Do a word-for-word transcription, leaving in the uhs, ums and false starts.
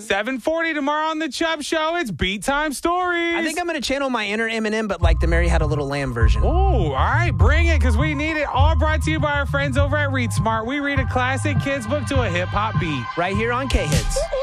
seven forty tomorrow on the Chubb Show. It's Beat Time Stories. I think I'm going to channel my inner Eminem, but like the Mary Had a Little Lamb version. Oh, all right. Bring it, because we need it. All brought to you by our friends over at Read Smart. We read a classic kids book to a hip-hop beat. Right here on K-Hits.